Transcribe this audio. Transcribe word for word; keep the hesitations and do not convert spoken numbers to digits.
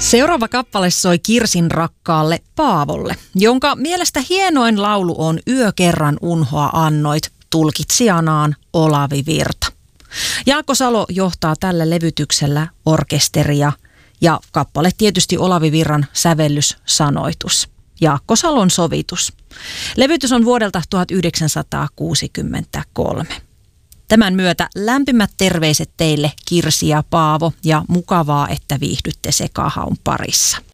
Seuraava kappale soi Kirsin rakkaalle Paavolle, jonka mielestä hienoin laulu on Yö kerran unhoa annoit, tulkitsijanaan Olavi Virta. Jaakko Salo johtaa tällä levytyksellä orkesteria ja kappale tietysti Olavi Virran sävellyssanoitus. Jaakko Salon sovitus. Levytys on vuodelta tuhatyhdeksänsataakuusikymmentäkolme. Tämän myötä lämpimät terveiset teille Kirsi ja Paavo ja mukavaa, että viihdytte Sekahaun parissa.